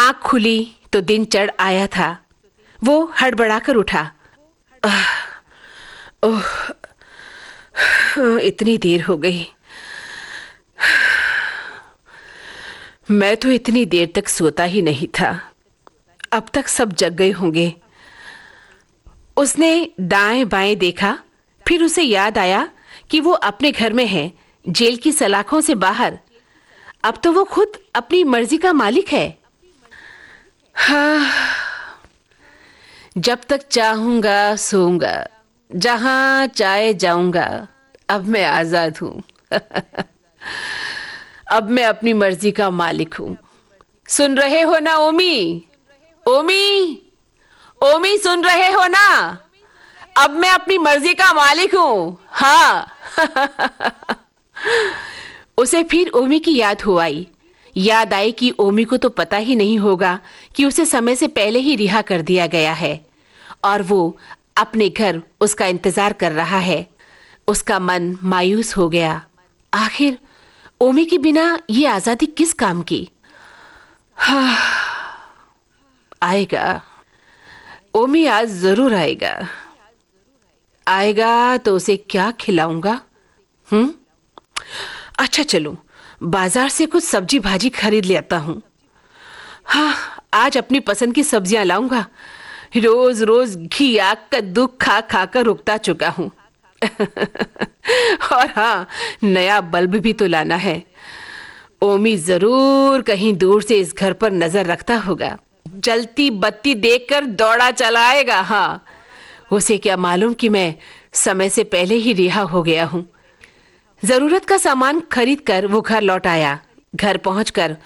आंख खुली तो दिन चढ़ आया था। वो हड़बड़ाकर उठा। आह, ओह, इतनी देर हो गई। मैं तो इतनी देर तक सोता ही नहीं था। अब तक सब जग गए होंगे। उसने दाएं बाएं देखा, फिर उसे याद आया कि वो अपने घर में है, जेल की सलाखों से बाहर। अब तो वो खुद अपनी मर्जी का मालिक है। हाँ, जब तक चाहूंगा सोऊंगा, जहां चाहे जाऊंगा। अब मैं आजाद हूं। अब मैं अपनी मर्जी का मालिक हूं। सुन रहे हो ना ओमी? ओमी, ओमी, सुन रहे हो ना? अब मैं अपनी मर्जी का मालिक हूं। हाँ। उसे फिर ओमी की याद हो आई। याद आई कि ओमी को तो पता ही नहीं होगा कि उसे समय से पहले ही रिहा कर दिया गया है और वो अपने घर उसका इंतजार कर रहा है। उसका मन मायूस हो गया। आखिर ओमी के बिना ये आजादी किस काम की? हाँ, आएगा। ओमी आज जरूर आएगा। आएगा तो उसे क्या खिलाऊंगा? अच्छा चलो, बाजार से कुछ सब्जी भाजी खरीद ले आता हूँ। हाँ, आज अपनी पसंद की सब्जियां लाऊंगा। रोज रोज घी आग का दुख खा खा कर उगता चुका हूँ। और हाँ, नया बल्ब भी तो लाना है। ओमी जरूर कहीं दूर से इस घर पर नजर रखता होगा। जलती बत्ती देखकर दौड़ा चला आएगा। हाँ, उसे क्या मालूम कि मैं समय से पहले ही रिहा हो गया हूँ। जरूरत का सामान खरीद कर वो घर लौट आया। घर पहुंचकर